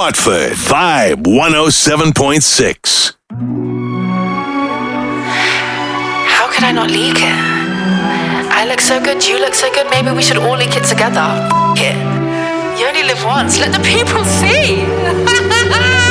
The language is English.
Watford, Vibe 107.6. How could I not leak it? I look so good, you look so good, maybe we should all leak it together. F it. You only live once, let the people see.